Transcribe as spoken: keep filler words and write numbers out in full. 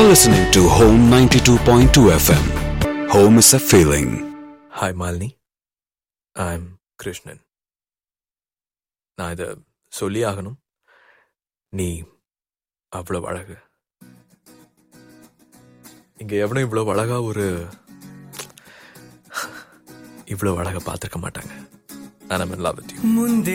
You're listening to Home ninety-two point two F M. Home is a feeling. Hi Malini, I'm Krishnan. நான் இதை சொல்லி ஆகணும். நீ அவ்வளோ அழகு. இங்கே எவனும் இவ்வளோ அழகா ஒரு இவ்வளோ அழகா பார்த்துருக்க மாட்டாங்க. நான் I'm in love with you.